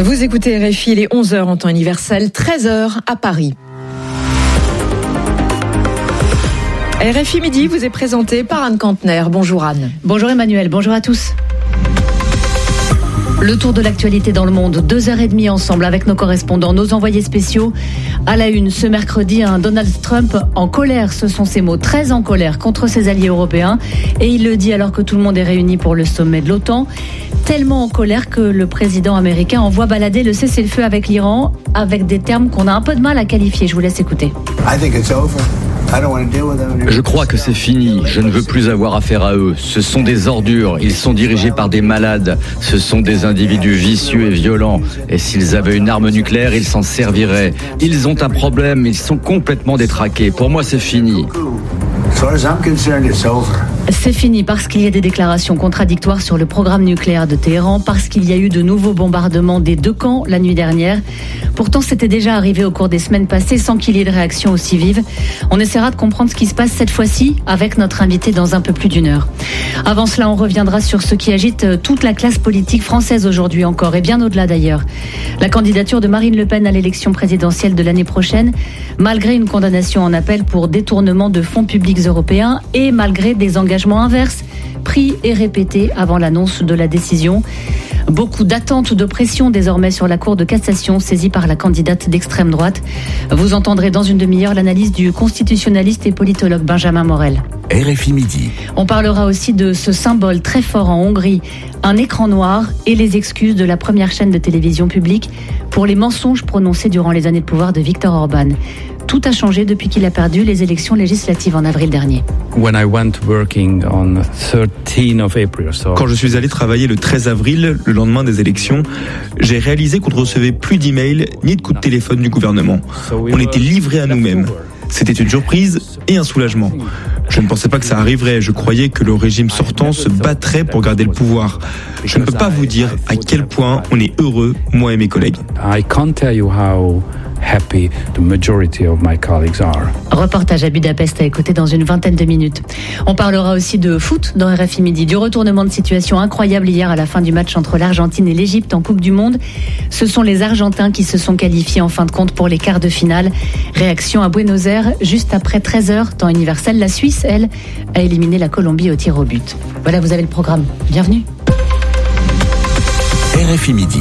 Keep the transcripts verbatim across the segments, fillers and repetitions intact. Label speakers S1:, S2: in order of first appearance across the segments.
S1: Vous écoutez R F I, il est onze heures en temps universel, treize heures à Paris. R F I Midi vous est présenté par Anne Kantner. Bonjour Anne.
S2: Bonjour Emmanuel, bonjour à tous. Le tour de l'actualité dans le monde, deux heures et demie ensemble avec nos correspondants, nos envoyés spéciaux. À la une, ce mercredi, un Donald Trump en colère, ce sont ses mots, très en colère contre ses alliés européens. Et il le dit alors que tout le monde est réuni pour le sommet de l'OTAN. Tellement en colère que le président américain envoie balader le cessez-le-feu avec l'Iran, avec des termes qu'on a un peu de mal à qualifier. Je vous laisse écouter.
S3: Je crois que c'est fini. Je ne veux plus avoir affaire à eux. Ce sont des ordures. Ils sont dirigés par des malades. Ce sont des individus vicieux et violents. Et s'ils avaient une arme nucléaire, ils s'en serviraient. Ils ont un problème. Ils sont complètement détraqués. Pour moi, c'est fini.
S2: C'est fini parce qu'il y a des déclarations contradictoires sur le programme nucléaire de Téhéran, parce qu'il y a eu de nouveaux bombardements des deux camps la nuit dernière. Pourtant, c'était déjà arrivé au cours des semaines passées sans qu'il y ait de réaction aussi vive. On essaiera de comprendre ce qui se passe cette fois-ci avec notre invité dans un peu plus d'une heure. Avant cela, on reviendra sur ce qui agite toute la classe politique française aujourd'hui encore, et bien au-delà d'ailleurs. La candidature de Marine Le Pen à l'élection présidentielle de l'année prochaine, malgré une condamnation en appel pour détournement de fonds publics européens et malgré des engagements inverses pris et répétés avant l'annonce de la décision. Beaucoup d'attentes ou de pression désormais sur la Cour de cassation saisie par la candidate d'extrême droite. Vous entendrez dans une demi-heure l'analyse du constitutionnaliste et politologue Benjamin Morel.
S4: R F I Midi.
S2: On parlera aussi de ce symbole très fort en Hongrie, un écran noir et les excuses de la première chaîne de télévision publique pour les mensonges prononcés durant les années de pouvoir de Viktor Orban. Tout a changé depuis qu'il a perdu les élections législatives en avril dernier.
S5: Quand je suis allé travailler le treize avril, le lendemain des élections, j'ai réalisé qu'on ne recevait plus d'emails ni de coups de téléphone du gouvernement. On était livrés à nous-mêmes. C'était une surprise et un soulagement. Je ne pensais pas que ça arriverait. Je croyais que le régime sortant se battrait pour garder le pouvoir. Je ne peux pas vous dire à quel point on est heureux, moi et mes collègues.
S6: Happy the majority of my colleagues are.
S2: Reportage à Budapest à écouter dans une vingtaine de minutes. On parlera aussi de foot dans R F I Midi, du retournement de situation incroyable hier à la fin du match entre l'Argentine et l'Égypte en Coupe du Monde. Ce sont les Argentins qui se sont qualifiés en fin de compte pour les quarts de finale. Réaction à Buenos Aires, juste après treize heures, temps universel. La Suisse, elle, a éliminé la Colombie au tir au but. Voilà, vous avez le programme. Bienvenue.
S4: R F I Midi.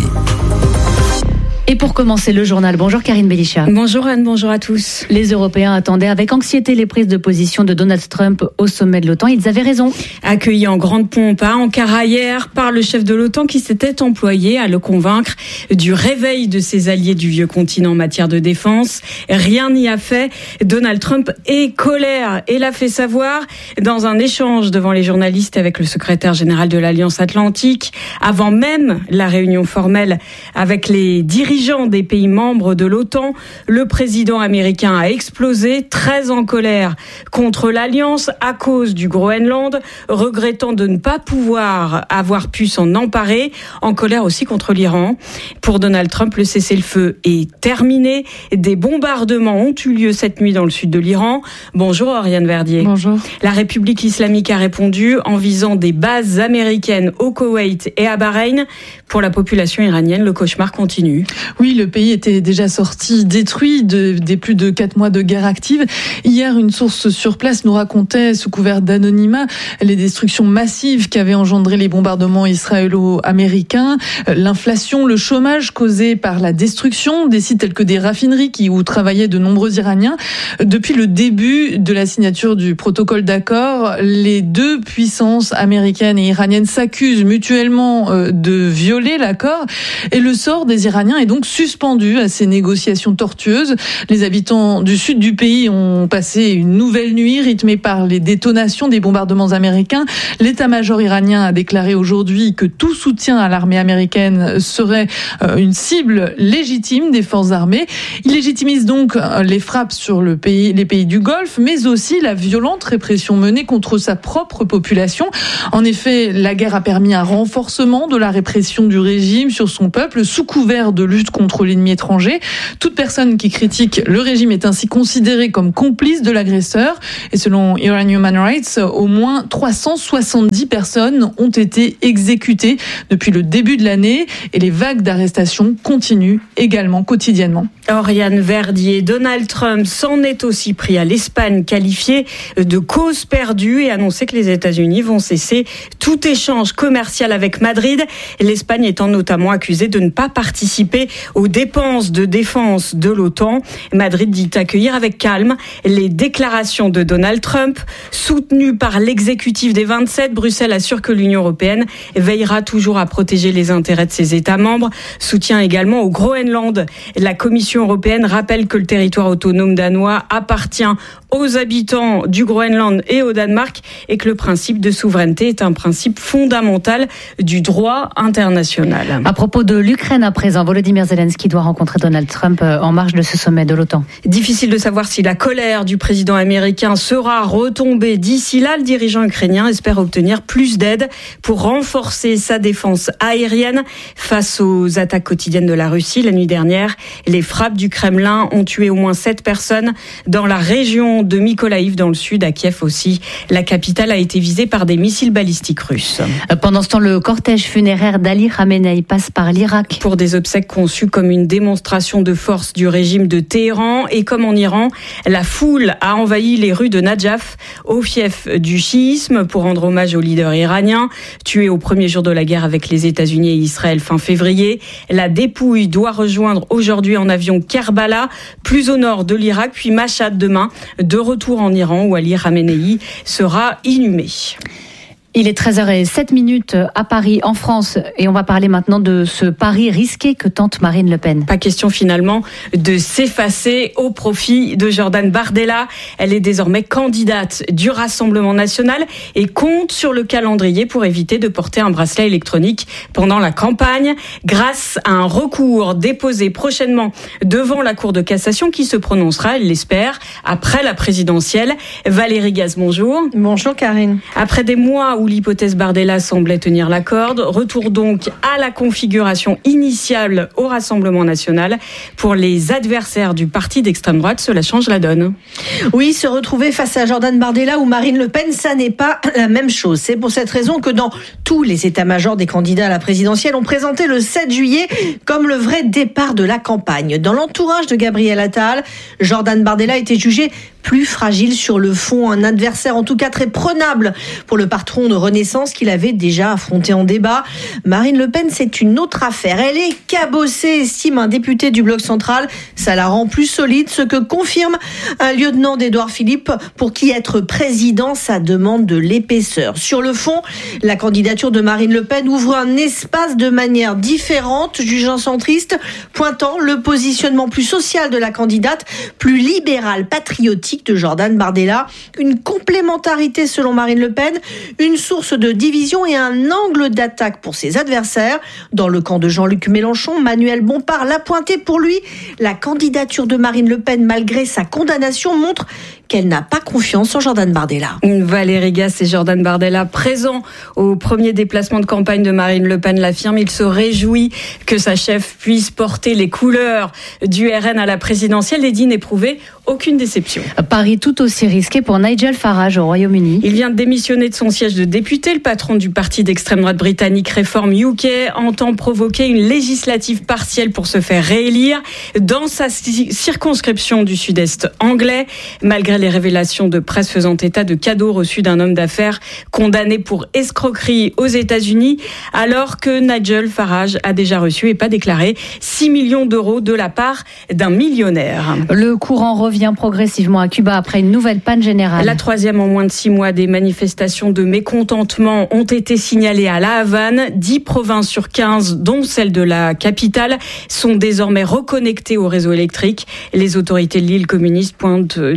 S2: Et pour commencer le journal, bonjour Karine Bélichat.
S7: Bonjour Anne, bonjour à tous.
S2: Les Européens attendaient avec anxiété les prises de position de Donald Trump au sommet de l'OTAN. Ils avaient raison.
S7: Accueilli en grande pompe à Ankara hier par le chef de l'OTAN qui s'était employé à le convaincre du réveil de ses alliés du vieux continent en matière de défense. Rien n'y a fait. Donald Trump est colère et l'a fait savoir dans un échange devant les journalistes avec le secrétaire général de l'Alliance Atlantique, avant même la réunion formelle avec les dirigeants des pays membres de l'OTAN. Le président américain a explosé, très en colère contre l'Alliance à cause du Groenland, regrettant de ne pas pouvoir avoir pu s'en emparer, en colère aussi contre l'Iran. Pour Donald Trump, le cessez-le-feu est terminé. Des bombardements ont eu lieu cette nuit dans le sud de l'Iran. Bonjour Oriane Verdier.
S8: Bonjour.
S7: La République islamique a répondu en visant des bases américaines au Koweït et à Bahreïn. Pour la population iranienne, le cauchemar continue.
S8: Oui, le pays était déjà sorti détruit de, des plus de quatre mois de guerre active. Hier, une source sur place nous racontait, sous couvert d'anonymat, les destructions massives qu'avaient engendré les bombardements israélo-américains, l'inflation, le chômage causé par la destruction des sites tels que des raffineries qui, où travaillaient de nombreux Iraniens. Depuis le début de la signature du protocole d'accord, les deux puissances américaines et iraniennes s'accusent mutuellement de violer l'accord et le sort des Iraniens est donc suspendu à ces négociations tortueuses. Les habitants du sud du pays ont passé une nouvelle nuit rythmée par les détonations des bombardements américains. L'état-major iranien a déclaré aujourd'hui que tout soutien à l'armée américaine serait une cible légitime des forces armées. Il légitimise donc les frappes sur le pays, les pays du Golfe, mais aussi la violente répression menée contre sa propre population. En effet, la guerre a permis un renforcement de la répression du régime sur son peuple sous couvert de lutte lutte contre l'ennemi étranger. Toute personne qui critique le régime est ainsi considérée comme complice de l'agresseur. Et selon Iran Human Rights, au moins trois cent soixante-dix personnes ont été exécutées depuis le début de l'année. Et les vagues d'arrestations continuent également quotidiennement.
S7: Oriane Verdier, Donald Trump s'en est aussi pris à l'Espagne, qualifiée de cause perdue et annoncé que les États-Unis vont cesser tout échange commercial avec Madrid. L'Espagne étant notamment accusée de ne pas participer aux dépenses de défense de l'OTAN. Madrid dit accueillir avec calme les déclarations de Donald Trump. Soutenues par l'exécutif des vingt-sept, Bruxelles assure que l'Union européenne veillera toujours à protéger les intérêts de ses États membres. Soutien également au Groenland. La Commission européenne rappelle que le territoire autonome danois appartient aux habitants du Groenland et au Danemark et que le principe de souveraineté est un principe fondamental du droit international.
S2: À propos de l'Ukraine à présent, Volodymyr Zelensky doit rencontrer Donald Trump en marge de ce sommet de l'OTAN.
S7: Difficile de savoir si la colère du président américain sera retombée. D'ici là, le dirigeant ukrainien espère obtenir plus d'aide pour renforcer sa défense aérienne face aux attaques quotidiennes de la Russie. La nuit dernière, les frappes du Kremlin ont tué au moins sept personnes dans la région de Mykolaïv, dans le sud, à Kiev aussi. La capitale a été visée par des missiles balistiques russes.
S2: Pendant ce temps, le cortège funéraire d'Ali Khamenei passe par l'Irak.
S7: Pour des obsèques conçues comme une démonstration de force du régime de Téhéran. Et comme en Iran, la foule a envahi les rues de Najaf, au fief du chiisme, pour rendre hommage au leader iranien, tué au premier jour de la guerre avec les États-Unis et Israël fin février. La dépouille doit rejoindre aujourd'hui en avion Kerbala, plus au nord de l'Irak, puis Mashhad demain, de retour en Iran où Ali Khamenei sera inhumé.
S2: Il est treize heures zéro sept à Paris, en France, et on va parler maintenant de ce pari risqué que tente Marine Le Pen.
S7: Pas question finalement de s'effacer au profit de Jordan Bardella. Elle est désormais candidate du Rassemblement national et compte sur le calendrier pour éviter de porter un bracelet électronique pendant la campagne, grâce à un recours déposé prochainement devant la Cour de cassation qui se prononcera, elle l'espère, après la présidentielle. Valérie Gaz, bonjour.
S4: Bonjour Karine.
S7: Après des mois où l'hypothèse Bardella semblait tenir la corde. Retour donc à la configuration initiale au Rassemblement national. Pour les adversaires du parti d'extrême droite, cela change la donne.
S4: Oui, se retrouver face à Jordan Bardella ou Marine Le Pen, ça n'est pas la même chose. C'est pour cette raison que dans tous les états-majors des candidats à la présidentielle, on présentait le sept juillet comme le vrai départ de la campagne. Dans l'entourage de Gabriel Attal, Jordan Bardella était jugé plus fragile sur le fond, un adversaire en tout cas très prenable pour le patron de Renaissance qu'il avait déjà affronté en débat. Marine Le Pen, c'est une autre affaire. Elle est cabossée, estime un député du Bloc central. Ça la rend plus solide, ce que confirme un lieutenant d'Édouard Philippe pour qui être président, ça demande de l'épaisseur. Sur le fond, la candidature de Marine Le Pen ouvre un espace de manière différente, juge un centriste, pointant le positionnement plus social de la candidate, plus libéral, patriotique de Jordan Bardella, une complémentarité selon Marine Le Pen, une source de division et un angle d'attaque pour ses adversaires. Dans le camp de Jean-Luc Mélenchon, Manuel Bompard l'a pointé. Pour lui, la candidature de Marine Le Pen, malgré sa condamnation, montre qu'elle n'a pas confiance en Jordan Bardella.
S7: Valérie Gasse et Jordan Bardella, présents au premier déplacement de campagne de Marine Le Pen, l'affirme. Il se réjouit que sa chef puisse porter les couleurs du R N à la présidentielle et dit n'éprouver aucune déception.
S2: Paris tout aussi risqué pour Nigel Farage au Royaume-Uni.
S7: Il vient de démissionner de son siège de député. Le patron du parti d'extrême droite britannique Reform U K entend provoquer une législative partielle pour se faire réélire dans sa circonscription du sud-est anglais, malgré les révélations de presse faisant état de cadeaux reçus d'un homme d'affaires condamné pour escroquerie aux États-Unis, alors que Nigel Farage a déjà reçu et pas déclaré six millions d'euros de la part d'un millionnaire.
S2: Le courant revient progressivement à Cuba après une nouvelle panne générale.
S7: La troisième en moins de six mois. Des manifestations de mécontentement ont été signalées à La Havane. Dix provinces sur quinze, dont celle de la capitale, sont désormais reconnectées au réseau électrique. Les autorités de l'île communiste pointent du doigt la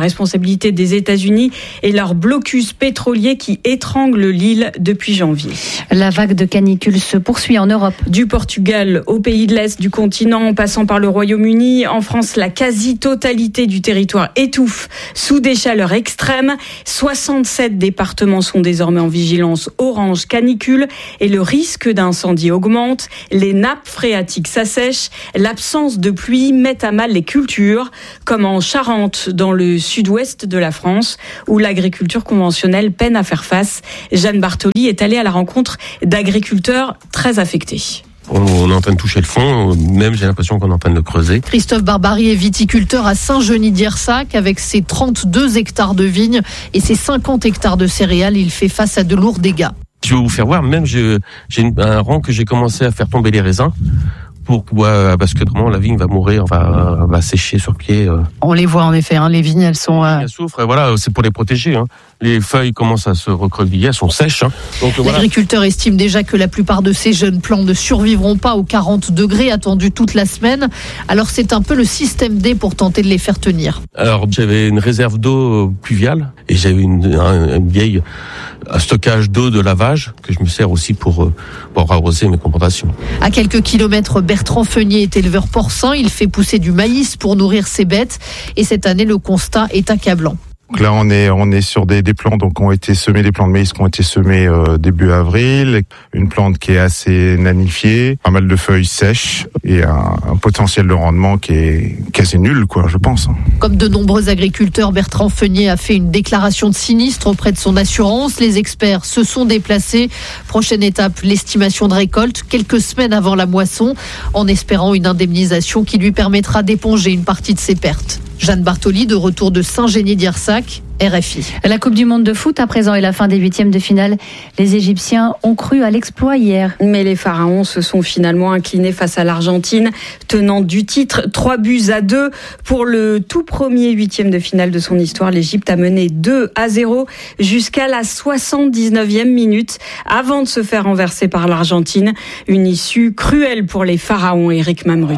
S7: responsabilité des États-Unis et leur blocus pétrolier qui étrangle l'île depuis janvier.
S2: La vague de canicule se poursuit en Europe.
S7: Du Portugal au pays de l'Est du continent, en passant par le Royaume-Uni, en France, la quasi-totalité du territoire étouffe sous des chaleurs extrêmes. soixante-sept départements sont désormais en vigilance orange canicule et le risque d'incendie augmente. Les nappes phréatiques s'assèchent. L'absence de pluie met à mal les cultures, comme en Charente, dans le sud-ouest de la France, où l'agriculture conventionnelle peine à faire face. Jeanne Bartoli est allée à la rencontre d'agriculteurs très affectés.
S9: On est en train de toucher le fond, même j'ai l'impression qu'on est en train de le creuser.
S10: Christophe Barbary est viticulteur à Saint-Genis-d'Irsac. Avec ses trente-deux hectares de vignes et ses cinquante hectares de céréales, il fait face à de lourds dégâts.
S9: Je vais vous faire voir, même j'ai, j'ai un rang que j'ai commencé à faire tomber les raisins. Pour, ouais, parce que vraiment la vigne va mourir, va, va sécher sur pied.
S10: On les voit en effet, hein, les vignes elles sont... Euh...
S9: Elles souffrent, et voilà, c'est pour les protéger. Hein. Les feuilles commencent à se recroqueviller, elles sont sèches. Hein. Donc,
S10: L'agriculteur
S9: voilà.
S10: estime déjà que la plupart de ces jeunes plants ne survivront pas aux quarante degrés attendus toute la semaine. Alors c'est un peu le système D pour tenter de les faire tenir.
S9: Alors j'avais une réserve d'eau pluviale et j'avais une, un, une vieille un stockage d'eau de lavage que je me sers aussi pour, pour arroser mes plantations.
S10: À quelques kilomètres, Bertrand Feunier est éleveur porcin. Il fait pousser du maïs pour nourrir ses bêtes. Et cette année, le constat est accablant.
S11: Donc là, on est on est sur des, des plants donc qui ont été semés, des plants de maïs qui ont été semés euh, début avril, une plante qui est assez nanifiée, pas mal de feuilles sèches et un, un potentiel de rendement qui est quasi nul, quoi, je pense.
S10: Comme de nombreux agriculteurs, Bertrand Feunier a fait une déclaration de sinistre auprès de son assurance. Les experts se sont déplacés. Prochaine étape, l'estimation de récolte, quelques semaines avant la moisson, en espérant une indemnisation qui lui permettra d'éponger une partie de ses pertes. Jeanne Bartoli, de retour de Saint-Genis-d'Irsac, R F I.
S2: La Coupe du Monde de foot à présent et la fin des huitièmes de finale. Les Égyptiens ont cru à l'exploit hier.
S7: Mais les Pharaons se sont finalement inclinés face à l'Argentine, tenante du titre. Trois buts à deux pour le tout premier huitième de finale de son histoire. L'Égypte a mené deux à zéro jusqu'à la soixante-dix-neuvième minute avant de se faire renverser par l'Argentine. Une issue cruelle pour les Pharaons, Eric Mamrut.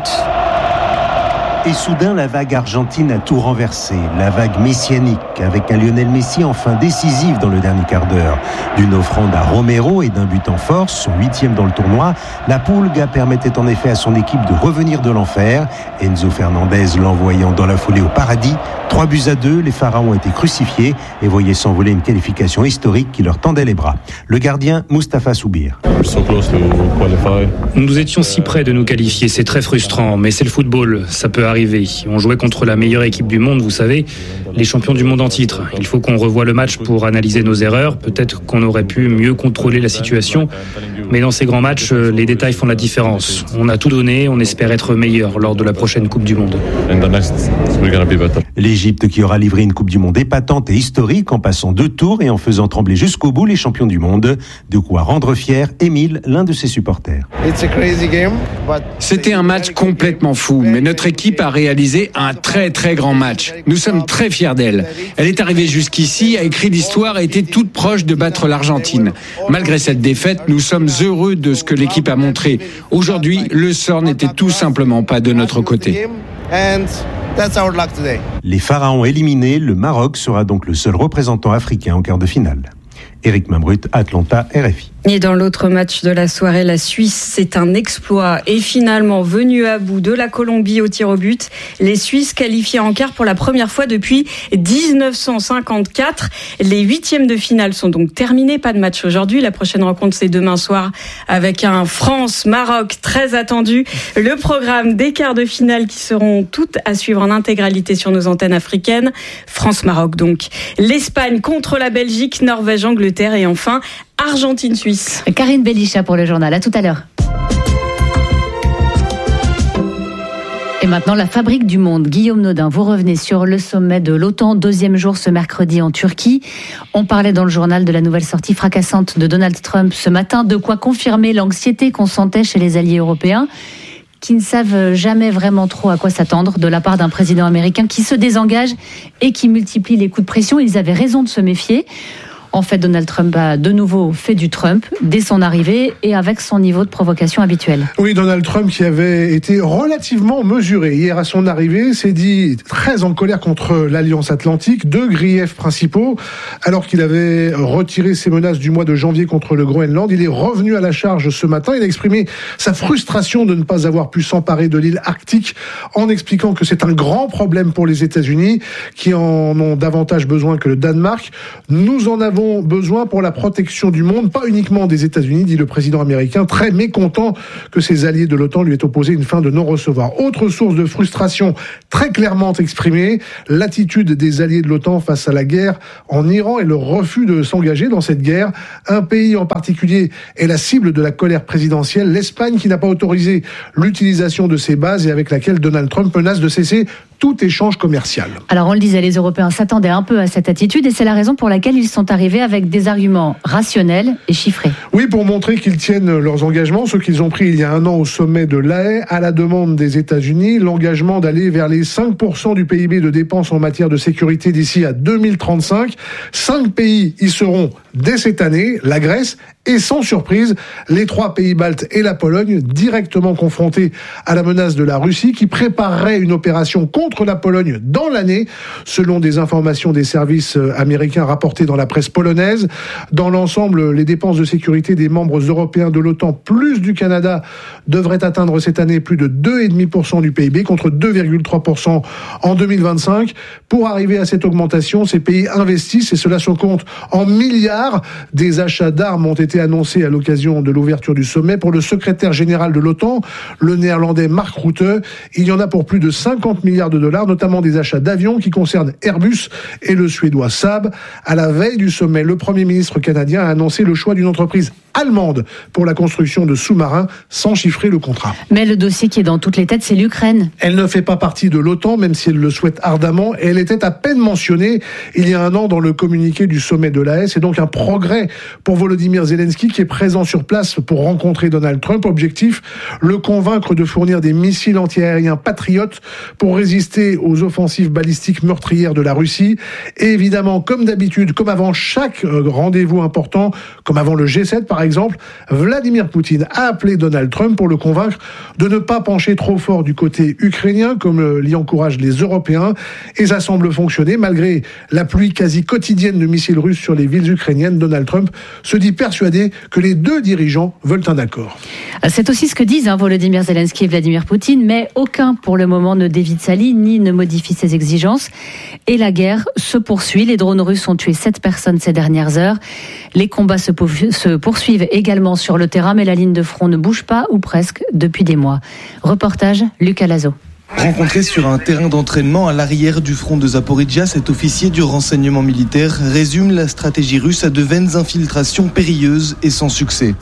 S12: Et soudain, la vague argentine a tout renversé. La vague messianique, avec un Lionel Messi enfin décisif dans le dernier quart d'heure. D'une offrande à Romero et d'un but en force, son huitième dans le tournoi, la Pulga permettait en effet à son équipe de revenir de l'enfer. Enzo Fernandez l'envoyant dans la foulée au paradis. Trois buts à deux, les Pharaons ont été crucifiés et voyaient s'envoler une qualification historique qui leur tendait les bras. Le gardien, Mustapha Soubir.
S13: Nous étions si près de nous qualifier, c'est très frustrant, mais c'est le football, ça peut arriver. On jouait contre la meilleure équipe du monde, vous savez, les champions du monde en titre. Il faut qu'on revoie le match pour analyser nos erreurs. Peut-être qu'on aurait pu mieux contrôler la situation, mais dans ces grands matchs, les détails font la différence. On a tout donné, on espère être meilleur lors de la prochaine Coupe du Monde.
S12: L'Égypte qui aura livré une Coupe du Monde épatante et historique en passant deux tours et en faisant trembler jusqu'au bout les champions du monde. De quoi rendre fier Émile, l'un de ses supporters.
S14: C'était un match complètement fou, mais notre équipe a réalisé un très très grand match. Nous sommes très fiers d'elle. Elle est arrivée jusqu'ici, a écrit l'histoire et était toute proche de battre l'Argentine. Malgré cette défaite, nous sommes heureux de ce que l'équipe a montré. Aujourd'hui, le sort n'était tout simplement pas de notre côté.
S12: Les Pharaons éliminés, le Maroc sera donc le seul représentant africain en quart de finale. Éric Mamrut, Atlanta, R F I.
S7: Et dans l'autre match de la soirée, la Suisse, c'est un exploit. Et finalement, venu à bout de la Colombie au tir au but, les Suisses qualifiés en quart pour la première fois depuis dix-neuf cent cinquante-quatre. Les huitièmes de finale sont donc terminés. Pas de match aujourd'hui. La prochaine rencontre, c'est demain soir avec un France-Maroc très attendu. Le programme des quarts de finale qui seront toutes à suivre en intégralité sur nos antennes africaines. France-Maroc donc. L'Espagne contre la Belgique, Norvège, Angleterre et enfin Argentine-Suisse.
S2: Karine Bellicha pour le journal. À tout à l'heure. Et maintenant, la fabrique du monde. Guillaume Nodin, vous revenez sur le sommet de l'OTAN, deuxième jour ce mercredi en Turquie. On parlait dans le journal de la nouvelle sortie fracassante de Donald Trump ce matin, de quoi confirmer l'anxiété qu'on sentait chez les alliés européens, qui ne savent jamais vraiment trop à quoi s'attendre de la part d'un président américain qui se désengage et qui multiplie les coups de pression. Ils avaient raison de se méfier. En fait, Donald Trump a de nouveau fait du Trump dès son arrivée et avec son niveau de provocation habituel.
S15: Oui, Donald Trump qui avait été relativement mesuré hier à son arrivée s'est dit très en colère contre l'Alliance Atlantique. Deux griefs principaux. Alors qu'il avait retiré ses menaces du mois de janvier contre le Groenland, il est revenu à la charge ce matin. Il a exprimé sa frustration de ne pas avoir pu s'emparer de l'île arctique en expliquant que c'est un grand problème pour les États-Unis qui en ont davantage besoin que le Danemark. Nous en avons besoin pour la protection du monde, pas uniquement des États-Unis, dit le président américain, très mécontent que ses alliés de l'OTAN lui aient opposé une fin de non-recevoir. Autre source de frustration très clairement exprimée, l'attitude des alliés de l'OTAN face à la guerre en Iran et le refus de s'engager dans cette guerre. Un pays en particulier est la cible de la colère présidentielle, l'Espagne qui n'a pas autorisé l'utilisation de ses bases et avec laquelle Donald Trump menace de cesser tout échange commercial.
S2: Alors on le disait, les Européens s'attendaient un peu à cette attitude et c'est la raison pour laquelle ils sont arrivés avec des arguments rationnels et chiffrés.
S15: Oui, pour montrer qu'ils tiennent leurs engagements, ceux qu'ils ont pris il y a un an au sommet de l'A E, à la demande des États-Unis, l'engagement d'aller vers les cinq pour cent du P I B de dépenses en matière de sécurité d'ici à deux mille trente-cinq. Cinq pays y seront dès cette année, la Grèce et sans surprise, les trois pays baltes et la Pologne, directement confrontés à la menace de la Russie, qui préparerait une opération contre la Pologne dans l'année, selon des informations des services américains rapportées dans la presse polonaise. Dans l'ensemble, les dépenses de sécurité des membres européens de l'OTAN, plus du Canada, devraient atteindre cette année plus de deux virgule cinq pour cent du P I B, contre deux virgule trois pour cent en deux mille vingt-cinq. Pour arriver à cette augmentation, ces pays investissent, et cela se compte en milliards. Des achats d'armes ont été annoncé à l'occasion de l'ouverture du sommet. Pour le secrétaire général de l'OTAN, le néerlandais Mark Rutte, il y en a pour plus de cinquante milliards de dollars, notamment des achats d'avions qui concernent Airbus et le suédois Saab. À la veille du sommet, le Premier ministre canadien a annoncé le choix d'une entreprise allemande pour la construction de sous-marins, sans chiffrer le contrat.
S2: Mais le dossier qui est dans toutes les têtes, c'est l'Ukraine.
S15: Elle ne fait pas partie de l'OTAN, même si elle le souhaite ardemment, et elle était à peine mentionnée il y a un an dans le communiqué du sommet de l'A E. C'est donc un progrès pour Volodymyr Zelensky qui est présent sur place pour rencontrer Donald Trump. Objectif, le convaincre de fournir des missiles antiaériens patriotes pour résister aux offensives balistiques meurtrières de la Russie. Et évidemment, comme d'habitude, comme avant chaque rendez-vous important, comme avant le G sept par exemple, Vladimir Poutine a appelé Donald Trump pour le convaincre de ne pas pencher trop fort du côté ukrainien, comme l'y encouragent les Européens. Et ça semble fonctionner. Malgré la pluie quasi quotidienne de missiles russes sur les villes ukrainiennes, Donald Trump se dit persuadé que les deux dirigeants veulent un accord.
S2: C'est aussi ce que disent hein, Volodymyr Zelensky et Vladimir Poutine, mais aucun pour le moment ne dévie de sa ligne ni ne modifie ses exigences. Et la guerre se poursuit. Les drones russes ont tué sept personnes ces dernières heures. Les combats se poursuivent également sur le terrain, mais la ligne de front ne bouge pas, ou presque, depuis des mois. Reportage, Lucas Lazo.
S16: Rencontré sur un terrain d'entraînement à l'arrière du front de Zaporijjia, cet officier du renseignement militaire résume la stratégie russe à de vaines infiltrations périlleuses et sans succès.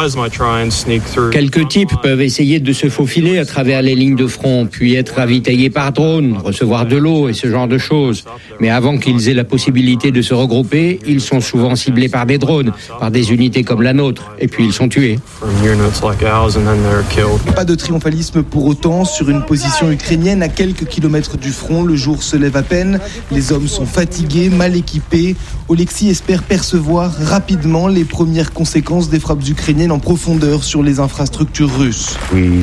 S17: Quelques types peuvent essayer de se faufiler à travers les lignes de front, puis être ravitaillés par drone, recevoir de l'eau et ce genre de choses. Mais avant qu'ils aient la possibilité de se regrouper, ils sont souvent ciblés par des drones, par des unités comme la nôtre, et puis ils sont tués.
S16: Pas de triomphalisme pour autant sur une position ukrainienne à quelques kilomètres du front. Le jour se lève à peine, les hommes sont fatigués, mal équipés. Oleksiy espère percevoir rapidement les premières conséquences des frappes ukrainiennes en profondeur sur les infrastructures russes.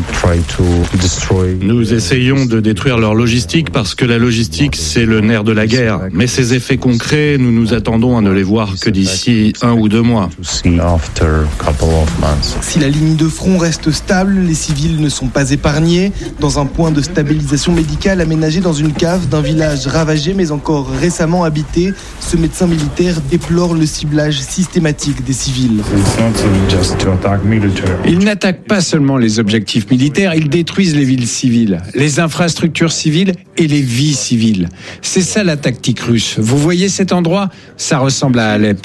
S18: Nous essayons de détruire leur logistique parce que la logistique c'est le nerf de la guerre. Mais ces effets concrets, nous nous attendons à ne les voir que d'ici un ou deux mois.
S16: Si la ligne de front reste stable, les civils ne sont pas épargnés. Dans un point de stabilité stabilisation médicale aménagée dans une cave d'un village ravagé mais encore récemment habité, ce médecin militaire déplore le ciblage systématique des civils.
S14: Ils n'attaquent pas seulement les objectifs militaires, ils détruisent les villes civiles, les infrastructures civiles et les vies civiles. C'est ça la tactique russe. Vous voyez cet endroit ? Ça ressemble à Alep.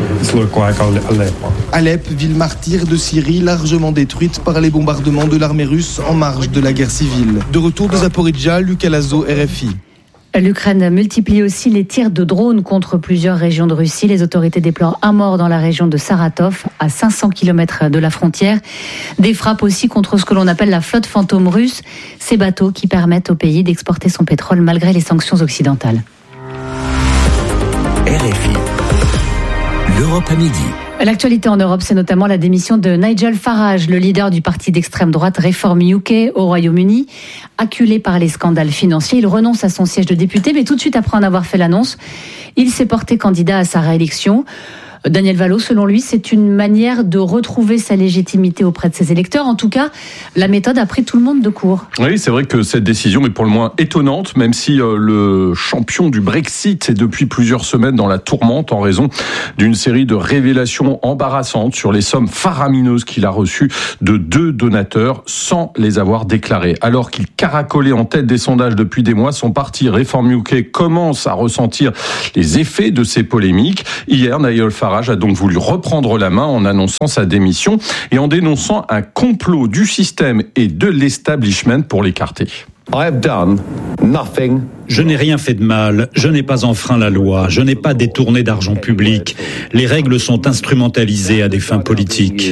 S16: Alep, ville martyre de Syrie, largement détruite par les bombardements de l'armée russe en marge de la guerre civile. De retour de Zaporijjia, Lucas Lazo, R F I.
S2: L'Ukraine multiplie aussi les tirs de drones contre plusieurs régions de Russie. Les autorités déplorent un mort dans la région de Saratov, à cinq cents kilomètres de la frontière. Des frappes aussi contre ce que l'on appelle la flotte fantôme russe, ces bateaux qui permettent au pays d'exporter son pétrole malgré les sanctions occidentales.
S19: R F I. l'Europe à midi.
S2: L'actualité en Europe, c'est notamment la démission de Nigel Farage, le leader du parti d'extrême droite Reform U K au Royaume-Uni. Acculé par les scandales financiers, il renonce à son siège de député, mais tout de suite après en avoir fait l'annonce, il s'est porté candidat à sa réélection. Daniel Vallot, selon lui, c'est une manière de retrouver sa légitimité auprès de ses électeurs. En tout cas, la méthode a pris tout le monde de court.
S20: Oui, c'est vrai que cette décision est pour le moins étonnante, même si euh, le champion du Brexit est depuis plusieurs semaines dans la tourmente en raison d'une série de révélations embarrassantes sur les sommes faramineuses qu'il a reçues de deux donateurs sans les avoir déclarées. Alors qu'il caracolait en tête des sondages depuis des mois, son parti Reform U K commence à ressentir les effets de ces polémiques. Hier, Nigel Farage a donc voulu reprendre la main en annonçant sa démission et en dénonçant un complot du système et de l'establishment pour l'écarter.
S21: Je n'ai rien fait de mal, je n'ai pas enfreint la loi, je n'ai pas détourné d'argent public. Les règles sont instrumentalisées à des fins politiques.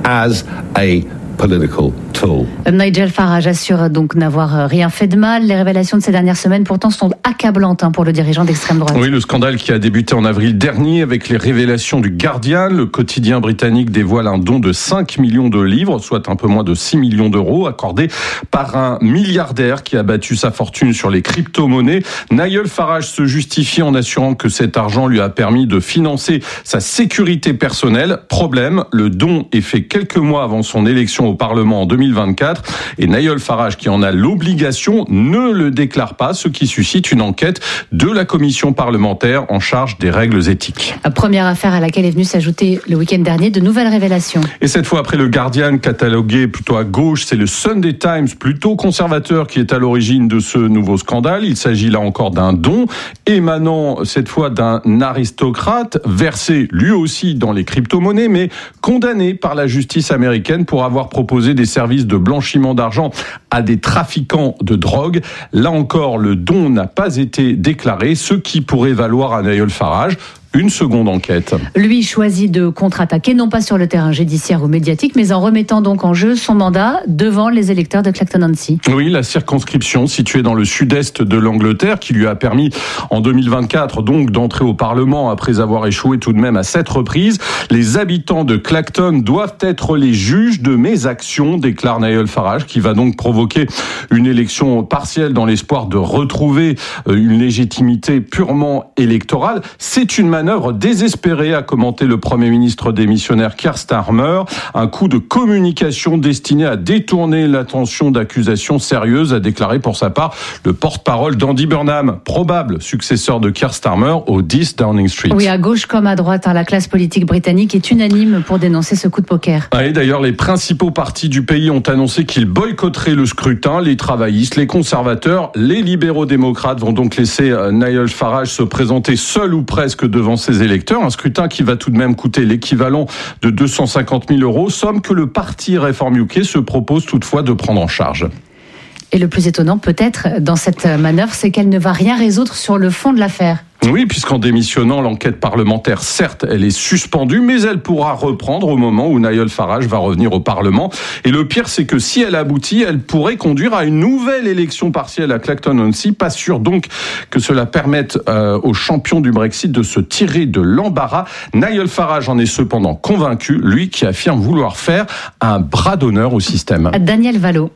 S2: Nigel Farage assure donc n'avoir rien fait de mal. Les révélations de ces dernières semaines pourtant sont accablantes hein, pour le dirigeant d'extrême droite.
S20: Oui, le scandale qui a débuté en avril dernier avec les révélations du Guardian. Le quotidien britannique dévoile un don de cinq millions de livres, soit un peu moins de six millions d'euros, accordé par un milliardaire qui a battu sa fortune sur les crypto-monnaies. Nigel Farage se justifie en assurant que cet argent lui a permis de financer sa sécurité personnelle. Problème, le don est fait quelques mois avant son élection au Parlement en deux mille vingt-quatre et Nigel Farage, qui en a l'obligation, ne le déclare pas, ce qui suscite une enquête de la commission parlementaire en charge des règles éthiques.
S2: La première affaire à laquelle est venue s'ajouter le week-end dernier de nouvelles révélations.
S20: Et cette fois, après le Guardian catalogué plutôt à gauche, c'est le Sunday Times plutôt conservateur qui est à l'origine de ce nouveau scandale. Il s'agit là encore d'un don émanant cette fois d'un aristocrate versé lui aussi dans les crypto-monnaies, mais condamné par la justice américaine pour avoir proposé des services de blanchiment d'argent à des trafiquants de drogue. Là encore, le don n'a pas été déclaré, ce qui pourrait valoir à Nigel Farage une seconde enquête.
S2: Lui choisit de contre-attaquer, non pas sur le terrain judiciaire ou médiatique, mais en remettant donc en jeu son mandat devant les électeurs de Clacton-on-Sea.
S20: Oui, la circonscription située dans le sud-est de l'Angleterre, qui lui a permis en deux mille vingt-quatre donc d'entrer au Parlement après avoir échoué tout de même à sept reprises. Les habitants de Clacton doivent être les juges de mes actions, déclare Nigel Farage, qui va donc provoquer une élection partielle dans l'espoir de retrouver une légitimité purement électorale. C'est une manœuvre désespérée, a commenté le Premier ministre démissionnaire Keir Starmer. Un coup de communication destiné à détourner l'attention d'accusations sérieuses, a déclaré pour sa part le porte-parole d'Andy Burnham, probable successeur de Keir Starmer au dix Downing Street.
S2: Oui, à gauche comme à droite, hein, la classe politique britannique est unanime pour dénoncer ce coup de poker.
S20: Ah, et d'ailleurs, les principaux partis du pays ont annoncé qu'ils boycotteraient le scrutin. Les travaillistes, les conservateurs, les libéraux-démocrates vont donc laisser Nigel Farage se présenter seul ou presque devant ses électeurs. Un scrutin qui va tout de même coûter l'équivalent de deux cent cinquante mille euros, somme que le parti Reform U K se propose toutefois de prendre en charge.
S2: Et le plus étonnant peut-être dans cette manœuvre, c'est qu'elle ne va rien résoudre sur le fond de l'affaire.
S20: Oui, puisqu'en démissionnant, l'enquête parlementaire, certes, elle est suspendue, mais elle pourra reprendre au moment où Nigel Farage va revenir au Parlement. Et le pire, c'est que si elle aboutit, elle pourrait conduire à une nouvelle élection partielle à Clacton-on-Sea. Pas sûr donc que cela permette euh, aux champions du Brexit de se tirer de l'embarras. Nigel Farage en est cependant convaincu, lui qui affirme vouloir faire un bras d'honneur au système.
S2: Daniel Vallot.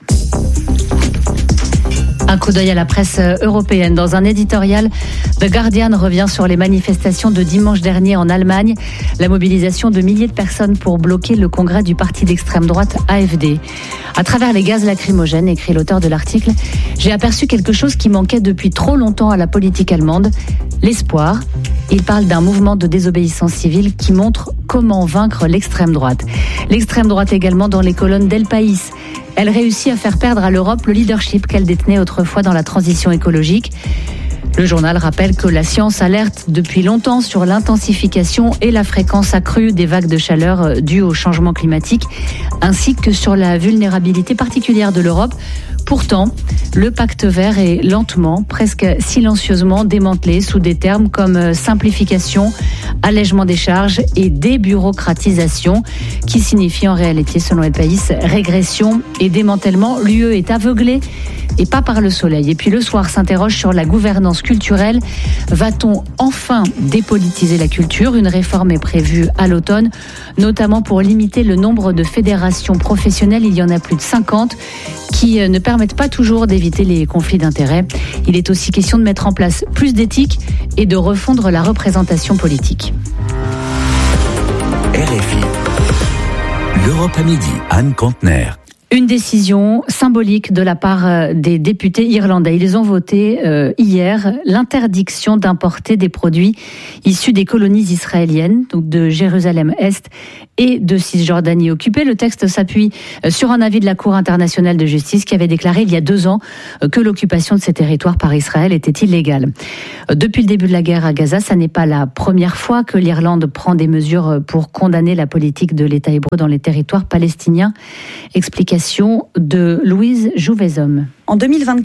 S2: Un coup d'œil à la presse européenne. Dans un éditorial, The Guardian revient sur les manifestations de dimanche dernier en Allemagne, la mobilisation de milliers de personnes pour bloquer le congrès du parti d'extrême droite A F D. À travers les gaz lacrymogènes, écrit l'auteur de l'article, j'ai aperçu quelque chose qui manquait depuis trop longtemps à la politique allemande, l'espoir. Il parle d'un mouvement de désobéissance civile qui montre comment vaincre l'extrême droite. L'extrême droite également dans les colonnes d'El País. Elle réussit à faire perdre à l'Europe le leadership qu'elle détenait autrefois dans la transition écologique. Le journal rappelle que la science alerte depuis longtemps sur l'intensification et la fréquence accrue des vagues de chaleur dues au changement climatique, ainsi que sur la vulnérabilité particulière de l'Europe. Pourtant, le pacte vert est lentement, presque silencieusement démantelé sous des termes comme simplification, allègement des charges et débureaucratisation, qui signifie en réalité, selon El País, régression et démantèlement. L'U E est aveuglée et pas par le soleil. Et puis le soir s'interroge sur la gouvernance culturelle. Va-t-on enfin dépolitiser la culture ? Une réforme est prévue à l'automne, notamment pour limiter le nombre de fédérations professionnelles. Il y en a plus de cinquante qui ne permettent pas toujours d'éviter les conflits d'intérêts. Il est aussi question de mettre en place plus d'éthique et de refondre la représentation politique.
S19: R F I, l'Europe à midi, Anne Kantner.
S2: Une décision symbolique de la part des députés irlandais. Ils ont voté euh, hier l'interdiction d'importer des produits issus des colonies israéliennes, donc de Jérusalem-Est et de Cisjordanie occupée. Le texte s'appuie sur un avis de la Cour internationale de justice qui avait déclaré il y a deux ans que l'occupation de ces territoires par Israël était illégale. Depuis le début de la guerre à Gaza, ça n'est pas la première fois que l'Irlande prend des mesures pour condamner la politique de l'État hébreu dans les territoires palestiniens. Explication de Louise Jouvezhomme.
S22: En deux mille vingt-quatre,